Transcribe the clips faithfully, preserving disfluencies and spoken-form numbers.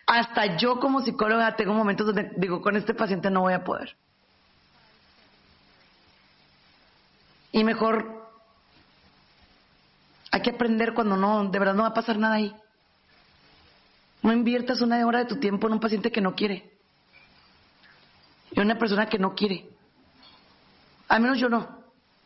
Hasta yo como psicóloga tengo momentos donde digo, con este paciente no voy a poder. Y mejor hay que aprender cuando no, de verdad no va a pasar nada ahí. No inviertas una hora de tu tiempo en un paciente que no quiere. Y una persona que no quiere. Al menos yo no.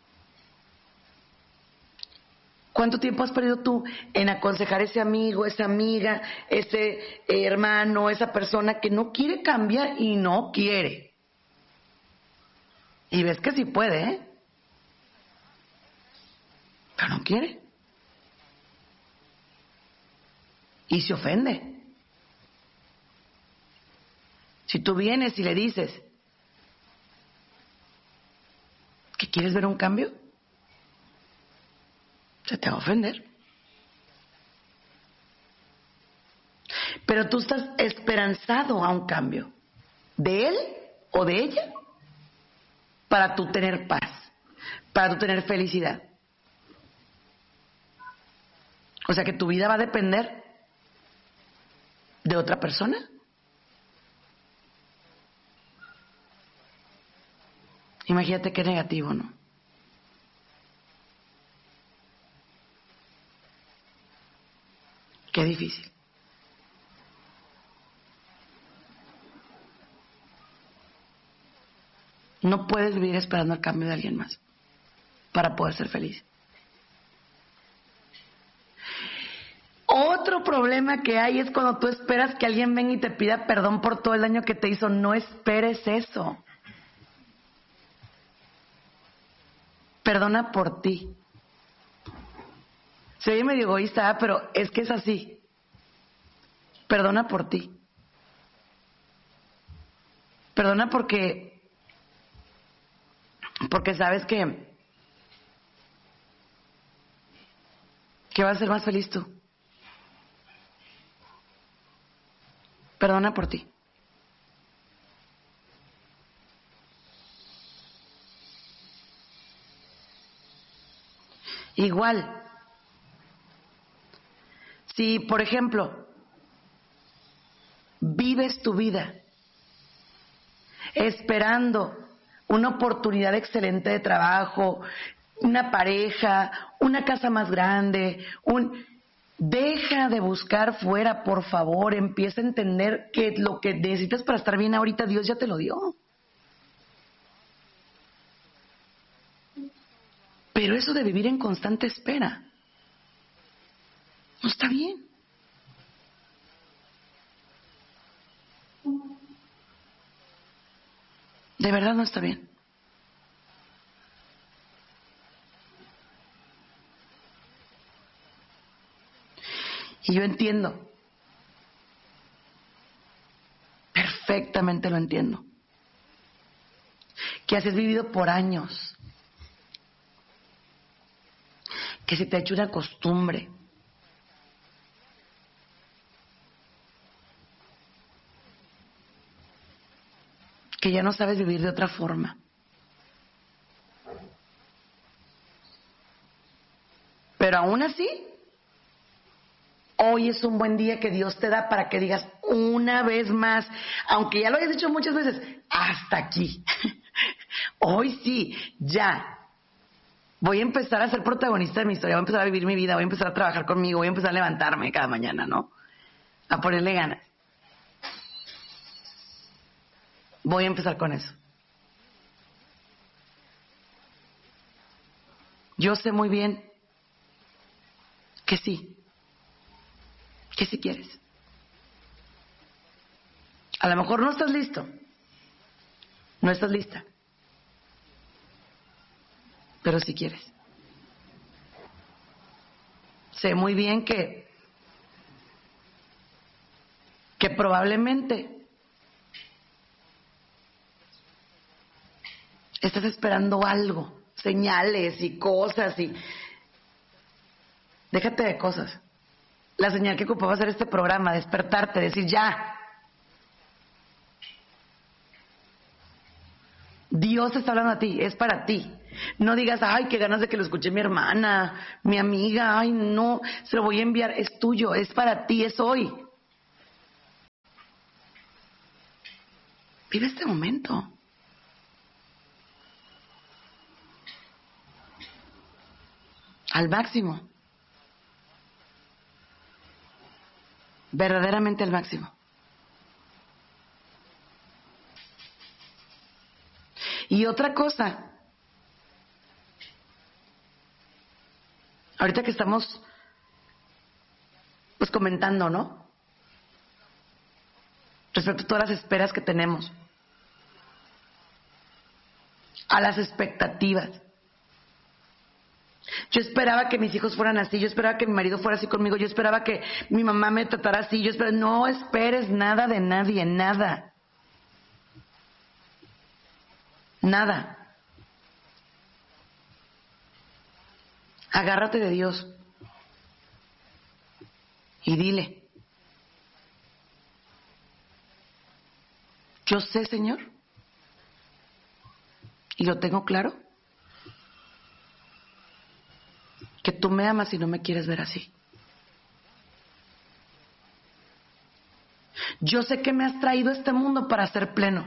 ¿Cuánto tiempo has perdido tú en aconsejar a ese amigo, esa amiga, ese eh, hermano, esa persona que no quiere cambiar y no quiere? Y ves que sí puede, ¿eh? Pero no quiere. Y se ofende. Si tú vienes y le dices que quieres ver un cambio, se te va a ofender. Pero tú estás esperanzado a un cambio de él o de ella para tú tener paz, para tú tener felicidad. O sea que tu vida va a depender de otra persona. Imagínate qué negativo, ¿no? Qué difícil. No puedes vivir esperando el cambio de alguien más para poder ser feliz. Otro problema que hay es cuando tú esperas que alguien venga y te pida perdón por todo el daño que te hizo. No esperes eso. Perdona por ti. Se oye medio egoísta, pero es que es así. Perdona por ti. Perdona porque porque sabes que que vas a ser más feliz tú. Perdona por ti. Igual, si por ejemplo vives tu vida esperando una oportunidad excelente de trabajo, una pareja, una casa más grande, un... deja de buscar fuera, por favor, empieza a entender que lo que necesitas para estar bien ahorita Dios ya te lo dio. Pero eso de vivir en constante espera no está bien. De verdad no está bien. Y yo entiendo, perfectamente lo entiendo, que has vivido por años, que se te ha hecho una costumbre, que ya no sabes vivir de otra forma. Pero aún así, hoy es un buen día que Dios te da para que digas una vez más, aunque ya lo hayas dicho muchas veces, hasta aquí. Hoy sí, ya. Voy a empezar a ser protagonista de mi historia, voy a empezar a vivir mi vida, voy a empezar a trabajar conmigo, voy a empezar a levantarme cada mañana, ¿no? A ponerle ganas. Voy a empezar con eso. Yo sé muy bien que sí. Que si quieres. A lo mejor no estás listo. No estás lista. Pero si quieres. Sé muy bien que que probablemente estás esperando algo, señales y cosas y déjate de cosas. La señal que ocupaba hacer este programa, despertarte, decir ya. Dios está hablando a ti, es para ti. No digas, ay, qué ganas de que lo escuche mi hermana, mi amiga, ay, no, se lo voy a enviar, es tuyo, es para ti, es hoy. Vive este momento. Al máximo. Verdaderamente al máximo. Y otra cosa, ahorita que estamos pues comentando, ¿no? Respecto a todas las esperas que tenemos, a las expectativas. Yo esperaba que mis hijos fueran así, yo esperaba que mi marido fuera así conmigo, yo esperaba que mi mamá me tratara así, yo esperaba... No esperes nada de nadie, nada. Nada. Agárrate de Dios y dile: yo sé, Señor, y lo tengo claro, que tú me amas y no me quieres ver así. Yo sé que me has traído a este mundo para ser pleno.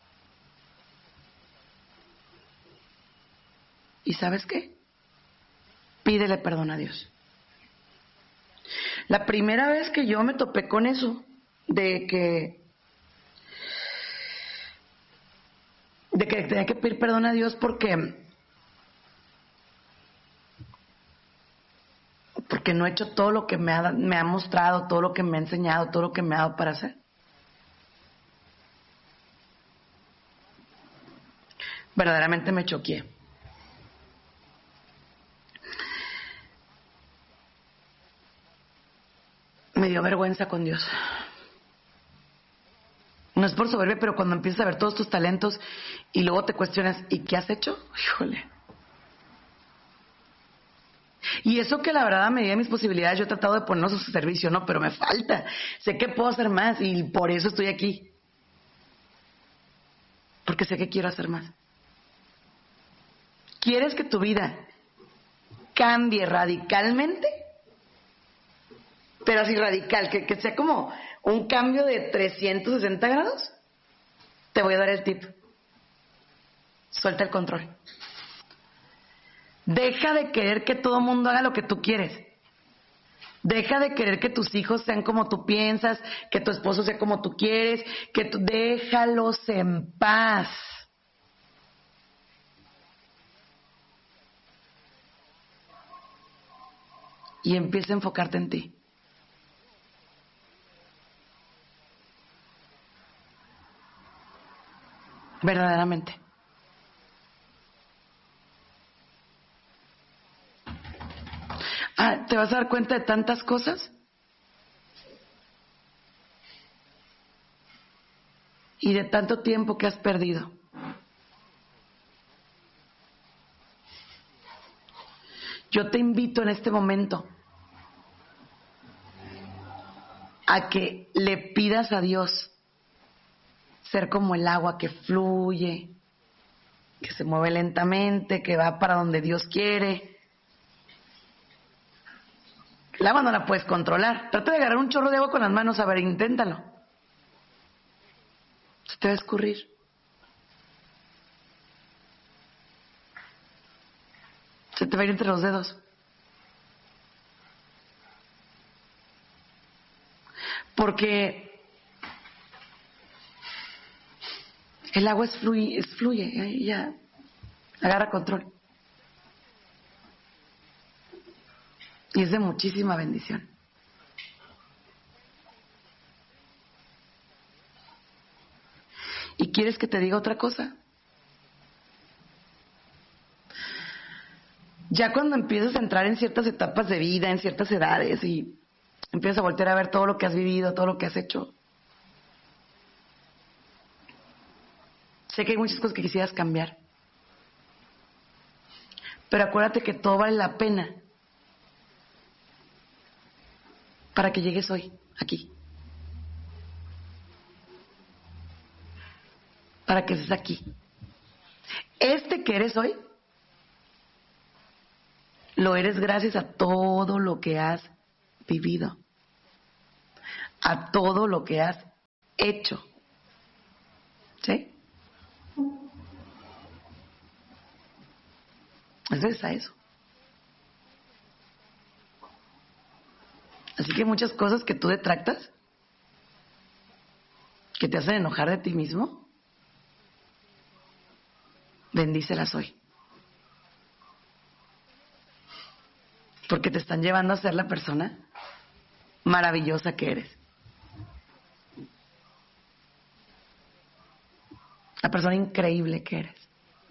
¿Y sabes qué? Pídele perdón a Dios. La primera vez que yo me topé con eso, de que de que tenía que pedir perdón a Dios porque porque no he hecho todo lo que me ha, me ha mostrado, todo lo que me ha enseñado, todo lo que me ha dado para hacer. Verdaderamente me choqué. Me dio vergüenza con Dios. No es por soberbia, pero cuando empiezas a ver todos tus talentos y luego te cuestionas, ¿y qué has hecho? Híjole. Y eso que la verdad, a medida de mis posibilidades, yo he tratado de ponernos a su servicio, ¿no? Pero me falta. Sé que puedo hacer más y por eso estoy aquí. Porque sé que quiero hacer más. ¿Quieres que tu vida cambie radicalmente? Pero así radical, que, que sea como un cambio de trescientos sesenta grados. Te voy a dar el tip. Suelta el control. Deja de querer que todo el mundo haga lo que tú quieres. Deja de querer que tus hijos sean como tú piensas, que tu esposo sea como tú quieres, que tú... Déjalos en paz. Y empieza a enfocarte en ti. Verdaderamente. Ah, ¿te vas a dar cuenta de tantas cosas? Y de tanto tiempo que has perdido. Yo te invito en este momento a que le pidas a Dios ser como el agua que fluye, que se mueve lentamente, que va para donde Dios quiere. El agua no la puedes controlar. Trata de agarrar un chorro de agua con las manos, a ver, inténtalo. Se te va a escurrir. Se te va a ir entre los dedos. Porque el agua es fluye, es fluye, ahí ya agarra control. Y es de muchísima bendición. ¿Y quieres que te diga otra cosa? Ya cuando empiezas a entrar en ciertas etapas de vida, en ciertas edades, y empiezas a voltear a ver todo lo que has vivido, todo lo que has hecho, sé que hay muchas cosas que quisieras cambiar, pero acuérdate que todo vale la pena para que llegues hoy, aquí. Para que estés aquí. Este que eres hoy, lo eres gracias a todo lo que has vivido, a todo lo que has hecho. ¿Sí? Es a eso. Así que muchas cosas que tú detractas, que te hacen enojar de ti mismo, bendícelas hoy. Porque te están llevando a ser la persona maravillosa que eres. La persona increíble que eres.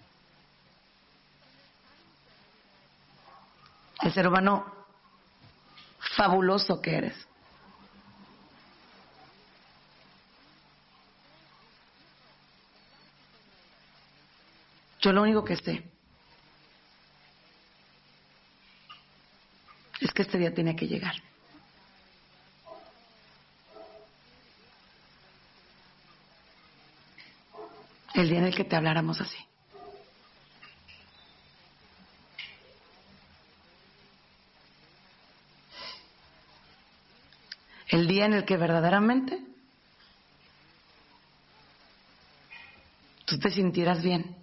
El ser humano fabuloso que eres. Yo lo único que sé es que este día tenía que llegar. El día en el que te habláramos así. El día en el que verdaderamente tú te sintieras bien.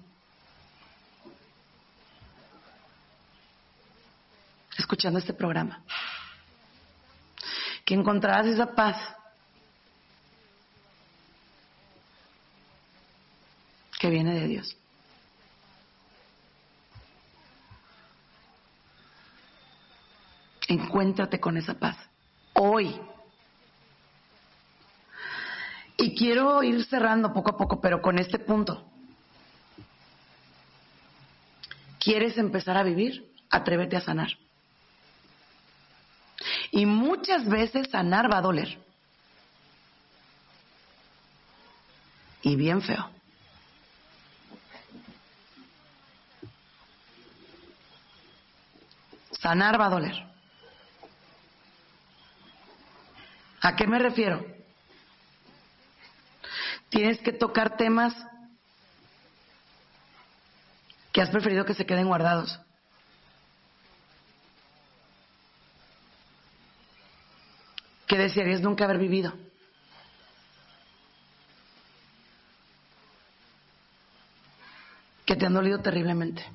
Escuchando este programa. Que encontraras esa paz que viene de Dios. Encuéntrate con esa paz. Hoy. Y quiero ir cerrando poco a poco, pero con este punto. ¿Quieres empezar a vivir? Atrévete a sanar. Y muchas veces sanar va a doler. Y bien feo. Sanar va a doler. ¿A qué me refiero? Tienes que tocar temas que has preferido que se queden guardados. Que desearías nunca haber vivido. Que te han dolido terriblemente.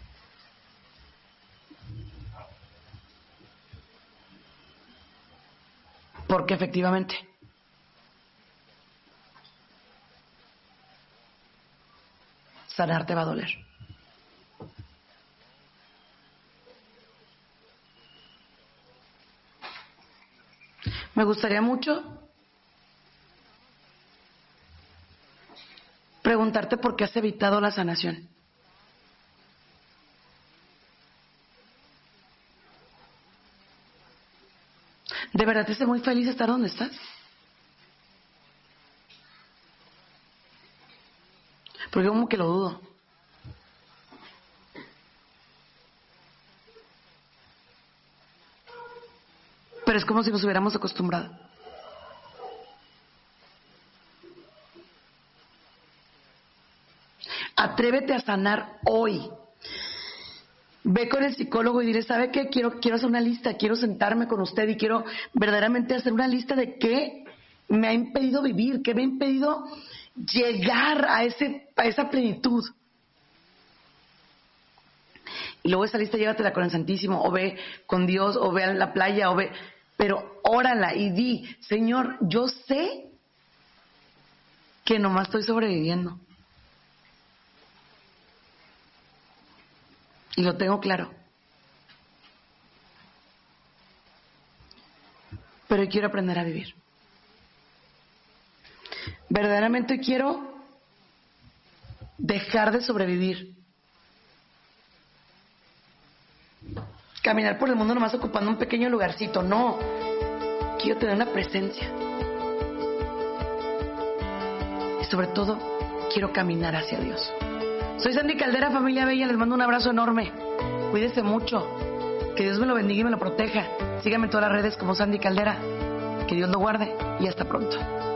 Porque efectivamente sanar te va a doler. Me gustaría mucho preguntarte por qué has evitado la sanación. ¿De verdad te hace muy feliz estar donde estás? Porque como que lo dudo. Pero es como si nos hubiéramos acostumbrado. Atrévete a sanar hoy. Ve con el psicólogo y dile, ¿sabe qué? Quiero, quiero hacer una lista, quiero sentarme con usted y quiero verdaderamente hacer una lista de qué me ha impedido vivir, qué me ha impedido llegar a, ese, a esa plenitud. Y luego esa lista llévatela con el Santísimo, o ve con Dios, o ve a la playa, o ve... Pero órala y di, Señor, yo sé que nomás estoy sobreviviendo. Y lo tengo claro. Pero quiero aprender a vivir. Verdaderamente quiero dejar de sobrevivir. Caminar por el mundo nomás ocupando un pequeño lugarcito. No. Quiero tener una presencia. Y sobre todo, quiero caminar hacia Dios. Soy Sandy Caldera, familia bella, les mando un abrazo enorme. Cuídense mucho. Que Dios me lo bendiga y me lo proteja. Síganme en todas las redes como Sandy Caldera. Que Dios lo guarde y hasta pronto.